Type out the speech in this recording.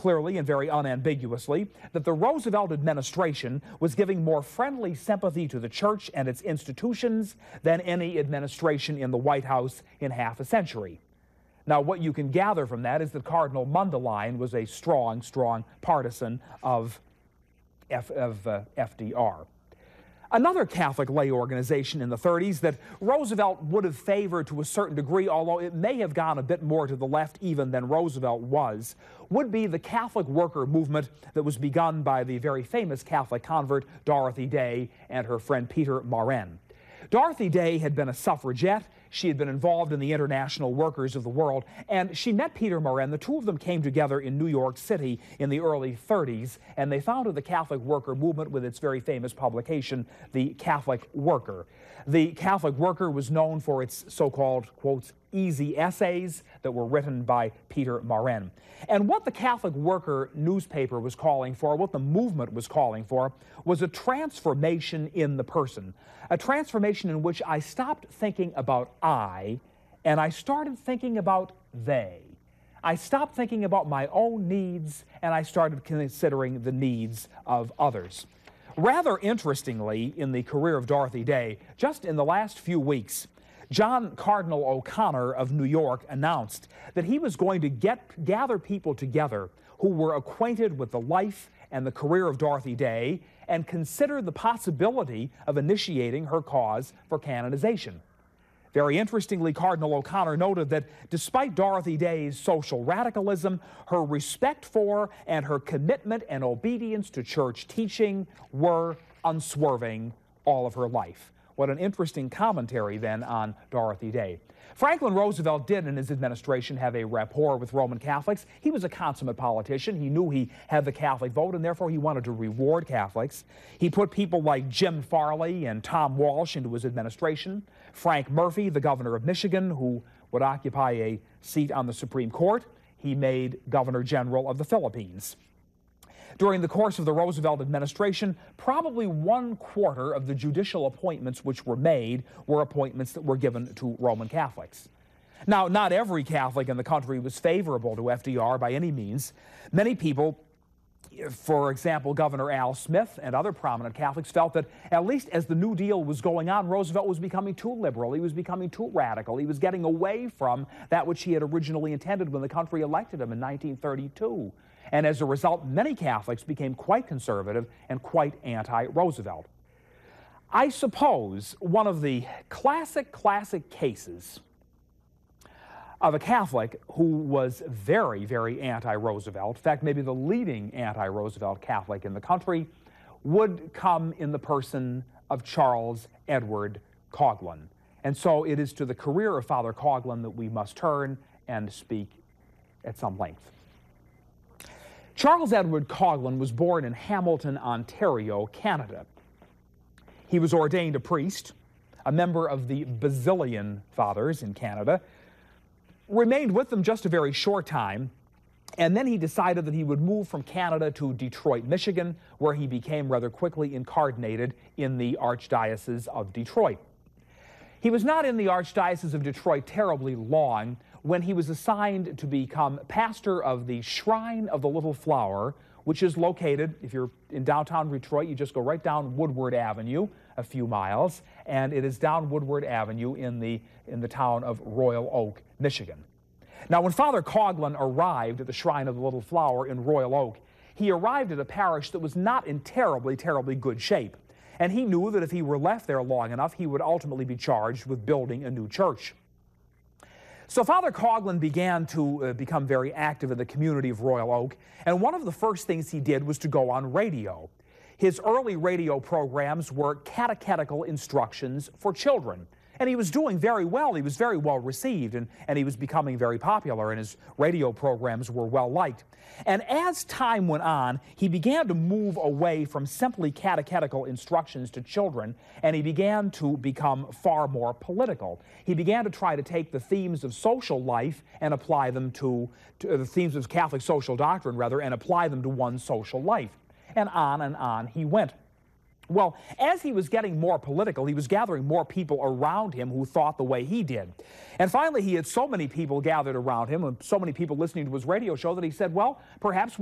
clearly and very unambiguously that the Roosevelt administration was giving more friendly sympathy to the church and its institutions than any administration in the White House in half a century. Now, what you can gather from that is that Cardinal Mundelein was a strong partisan of FDR. Another Catholic lay organization in the 30s that Roosevelt would have favored to a certain degree, although it may have gone a bit more to the left even than Roosevelt was, would be the Catholic worker movement that was begun by the very famous Catholic convert Dorothy Day and her friend Peter Maurin. Dorothy Day had been a suffragette. She had been involved in the international workers of the world, and she met Peter Maurin. The two of them came together in New York City in the early 30s, and they founded the Catholic worker movement with its very famous publication, The Catholic Worker. The Catholic Worker was known for its so-called, quotes, easy essays that were written by Peter Maurin. And what the Catholic Worker newspaper was calling for, what the movement was calling for, was a transformation in the person, a transformation in which I stopped thinking about I, and I started thinking about they. I stopped thinking about my own needs, and I started considering the needs of others. Rather interestingly, in the career of Dorothy Day, just in the last few weeks, John Cardinal O'Connor of New York announced that he was going to gather people together who were acquainted with the life and the career of Dorothy Day and consider the possibility of initiating her cause for canonization. Very interestingly, Cardinal O'Connor noted that despite Dorothy Day's social radicalism, her respect for and her commitment and obedience to church teaching were unswerving all of her life. What an interesting commentary, then, on Dorothy Day. Franklin Roosevelt did, in his administration, have a rapport with Roman Catholics. He was a consummate politician. He knew he had the Catholic vote, and therefore he wanted to reward Catholics. He put people like Jim Farley and Tom Walsh into his administration. Frank Murphy, the governor of Michigan, who would occupy a seat on the Supreme Court, he made Governor General of the Philippines. During the course of the Roosevelt administration, probably 1/4 of the judicial appointments which were made were appointments that were given to Roman Catholics. Now, not every Catholic in the country was favorable to FDR by any means. Many people, for example, Governor Al Smith and other prominent Catholics, felt that at least as the New Deal was going on, Roosevelt was becoming too liberal. He was becoming too radical. He was getting away from that which he had originally intended when the country elected him in 1932. And as a result, many Catholics became quite conservative and quite anti-Roosevelt. I suppose one of the classic cases of a Catholic who was very, very anti-Roosevelt, in fact, maybe the leading anti-Roosevelt Catholic in the country, would come in the person of Charles Edward Coughlin. And so it is to the career of Father Coughlin that we must turn and speak at some length. Charles Edward Coughlin was born in Hamilton, Ontario, Canada. He was ordained a priest, a member of the Basilian Fathers in Canada, remained with them just a very short time, and then he decided that he would move from Canada to Detroit, Michigan, where he became rather quickly incarnated in the Archdiocese of Detroit. He was not in the Archdiocese of Detroit terribly long when he was assigned to become pastor of the Shrine of the Little Flower, which is located, if you're in downtown Detroit, you just go right down Woodward Avenue a few miles, and it is down Woodward Avenue in the town of Royal Oak, Michigan. Now, when Father Coughlin arrived at the Shrine of the Little Flower in Royal Oak, he arrived at a parish that was not in terribly good shape. And he knew that if he were left there long enough, he would ultimately be charged with building a new church. So Father Coughlin began to become very active in the community of Royal Oak, and one of the first things he did was to go on radio. His early radio programs were catechetical instructions for children. And he was doing very well. He was very well received, and he was becoming very popular, and his radio programs were well liked. And as time went on, he began to move away from simply catechetical instructions to children, and he began to become far more political. He began to try to take the themes of social life and apply them to the themes of Catholic social doctrine, rather, and apply them to one's social life. And on he went. Well, as he was getting more political, he was gathering more people around him who thought the way he did. And finally, he had so many people gathered around him and so many people listening to his radio show that he said, well, perhaps